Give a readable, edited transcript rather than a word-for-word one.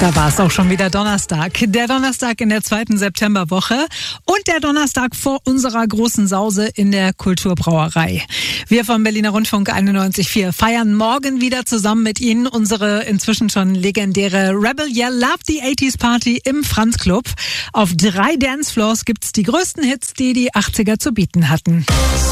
Da war es auch schon wieder Donnerstag. Der Donnerstag in der 2. Septemberwoche und der Donnerstag vor unserer großen Sause in der Kulturbrauerei. Wir vom Berliner Rundfunk 91.4 feiern morgen wieder zusammen mit Ihnen unsere inzwischen schon legendäre Rebel Yell Love the 80s Party im Franz Club. Auf 3 Dancefloors gibt's die größten Hits, die die 80er zu bieten hatten.